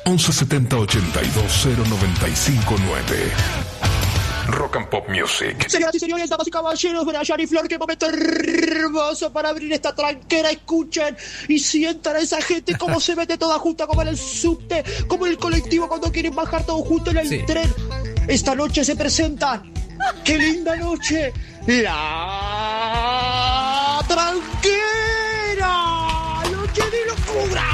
1170 82 0959. Rock and Pop Music. Señoras y señores, damas y caballeros, Brian y Flor, qué momento hermoso para abrir esta tranquera. Escuchen y sientan a esa gente cómo se mete toda junta, como en el subte, como en el colectivo cuando quieren bajar todos juntos en el tren. Esta noche se presentan. ¡Qué linda noche! ¡La tranquera! ¡Noche de locura!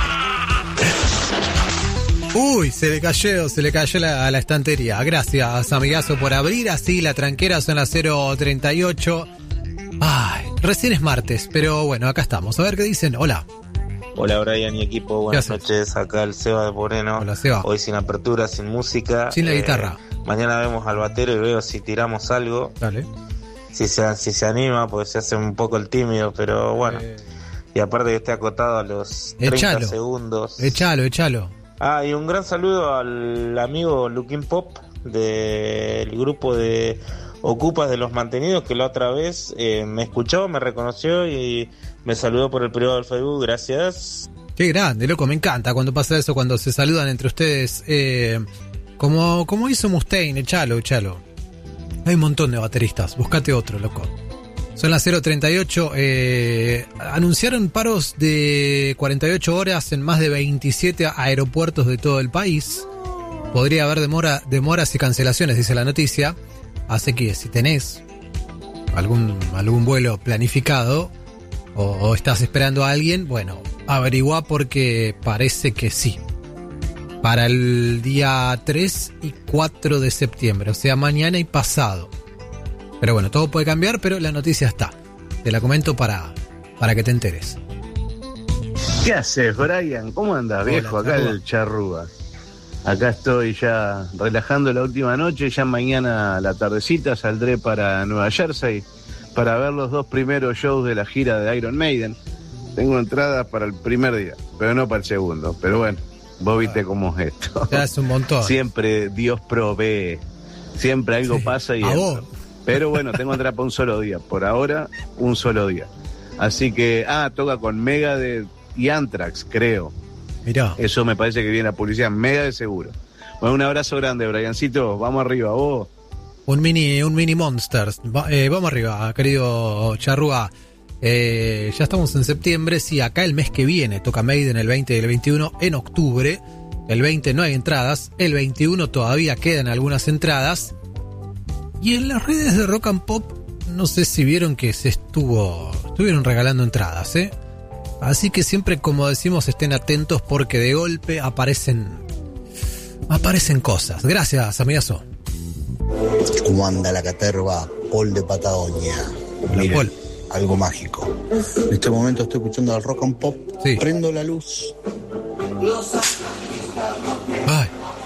Uy, se le cayó a la estantería. Gracias, amigazo, por abrir así la tranquera. Son las 0:38. Ay, recién es martes, pero bueno, acá estamos. A ver qué dicen. Hola. Hola, Brian y equipo. Buenas noches. Acá el Seba de Moreno. Hola, Seba. Hoy sin apertura, sin música. Sin la guitarra. Mañana vemos al batero y veo si tiramos algo. Dale. Si se anima, pues se hace un poco el tímido, pero bueno. Y aparte que esté acotado a los 30 segundos. Échalo. Ah, y un gran saludo al amigo Luquín Pop del grupo de Ocupas de los Mantenidos, que la otra vez me escuchó, me reconoció y me saludó por el privado del Facebook. Gracias. Qué grande, loco, me encanta cuando pasa eso, cuando se saludan entre ustedes. Como hizo Mustaine, échalo. Hay un montón de bateristas, buscate otro, loco. Son las 0:38. Anunciaron paros de 48 horas en más de 27 aeropuertos de todo el país. Podría haber demoras y cancelaciones, dice la noticia. Así que si tenés algún vuelo planificado o estás esperando a alguien, bueno, averiguá porque parece que sí. Para el día 3 y 4 de septiembre, o sea, mañana y pasado. Pero bueno, todo puede cambiar, pero la noticia está. Te la comento para que te enteres. ¿Qué haces, Brian? ¿Cómo andas, viejo? Hola, acá el Charrúa. Acá estoy ya relajando la última noche. Ya mañana a la tardecita saldré para Nueva Jersey para ver los 2 primeros shows de la gira de Iron Maiden. Tengo entradas para el primer día, pero no para el segundo. Pero bueno, vos viste cómo es esto. Ya es un montón. Siempre Dios provee. Siempre algo pasa y... Pero bueno, tengo entrada para un solo día. Por ahora, un solo día. Así que, toca con Megadeth y Anthrax, creo. Mirá. Eso me parece que viene a publicidad, Megadeth seguro. Bueno, un abrazo grande, Briancito. Vamos arriba, vos. Un mini Monsters. Vamos arriba, querido Charrúa. Ya estamos en septiembre. Sí, acá el mes que viene toca Maiden el 20 y el 21 en octubre. El 20 no hay entradas. El 21 todavía quedan algunas entradas. Y en las redes de Rock and Pop, no sé si vieron que estuvieron regalando entradas, ¿eh? Así que siempre, como decimos, estén atentos porque de golpe aparecen cosas. Gracias, amigazo. ¿Cómo anda la caterva? Paul de Patagonia. Miren, Paul. Algo mágico. En este momento estoy escuchando al Rock and Pop. Sí. Prendo la luz. Ay.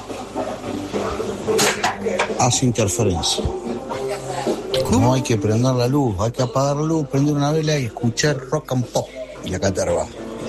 Hace interferencia. ¿Cómo? No hay que prender la luz, hay que apagar la luz, prender una vela y escuchar Rock and Pop y la caterva.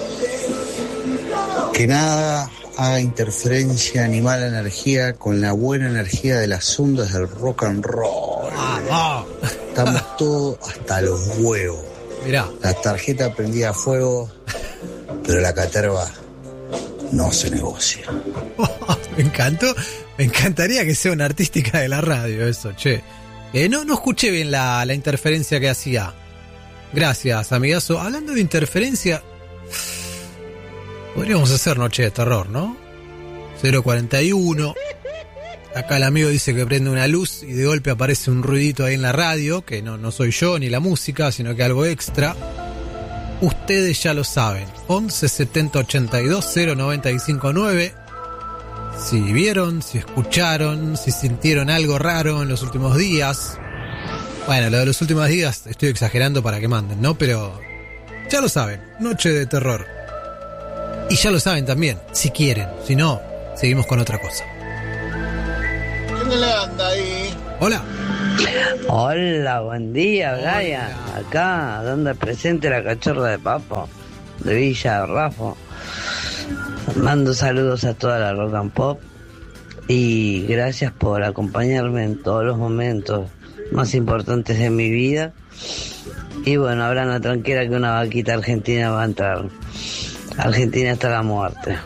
Que nada haga interferencia ni mala energía con la buena energía de las ondas del rock and roll. Estamos todos hasta los huevos. Mirá. La tarjeta prendida a fuego, pero la caterva no se negocia. Me encantó. Me encantaría que sea una artística de la radio eso, che. No escuché bien la interferencia que hacía. Gracias, amigazo. Hablando de interferencia, podríamos hacer Noche de Terror, ¿no? 0:41. Acá el amigo dice que prende una luz y de golpe aparece un ruidito ahí en la radio, que no soy yo ni la música, sino que algo extra. Ustedes ya lo saben. 11 70 82 0959. Si vieron, si escucharon, si sintieron algo raro en los últimos días. Bueno, lo de los últimos días estoy exagerando para que manden, ¿no? Pero ya lo saben, Noche de Terror. Y ya lo saben también, si quieren. Si no, seguimos con otra cosa. ¿Quién le anda ahí? Hola. Hola, buen día, Brian. Acá, donde presente la cachorra de Papo, de Villa Rafo. Mando saludos a toda la Rock and Pop y gracias por acompañarme en todos los momentos más importantes de mi vida. Y bueno, habrá una tranquera que una vaquita argentina va a entrar. Argentina hasta la muerte.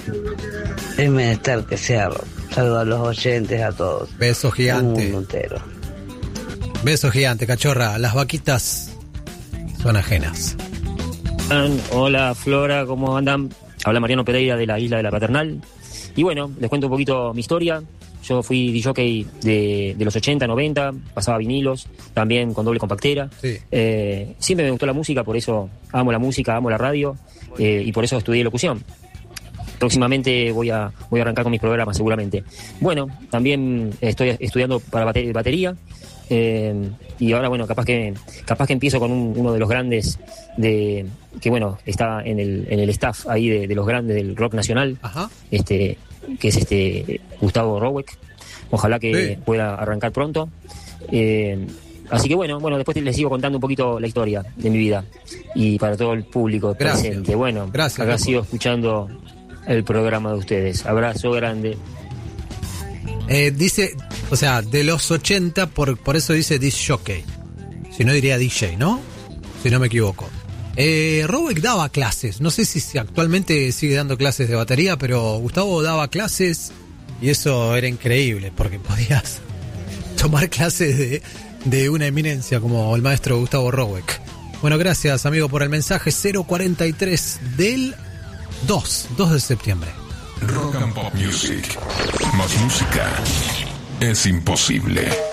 Es menester que sea rock. Saludos a los oyentes, a todos. Beso gigante. Un mundo entero. Beso gigante, cachorra. Las vaquitas son ajenas. Hola Flora, ¿cómo andan? Habla Mariano Pereira de la isla de la Paternal. Y bueno, les cuento un poquito mi historia. Yo fui DJ de los 80, 90, pasaba vinilos, también con doble compactera. Sí. Siempre me gustó la música, por eso amo la música, amo la radio, y por eso estudié locución. Próximamente voy a arrancar con mis programas seguramente. Bueno, también estoy estudiando para batería, y ahora bueno, capaz que empiezo con uno de los grandes que bueno, está en el staff ahí de los grandes del rock nacional. Ajá. Que es Gustavo Roweck. Ojalá que pueda arrancar pronto. Así que bueno, después les sigo contando un poquito la historia de mi vida y para todo el público presente. Bueno, gracias, acá sigo escuchando el programa de ustedes. Abrazo grande. Dice, o sea, de los 80, por eso dice disc jockey. Si no diría DJ, ¿no? Si no me equivoco. Roweck daba clases, no sé si actualmente sigue dando clases de batería, pero Gustavo daba clases y eso era increíble, porque podías tomar clases de una eminencia como el maestro Gustavo Roweck. Bueno, gracias amigo por el mensaje. 043 del 2 de septiembre. Rock and Pop Music. Más música es imposible.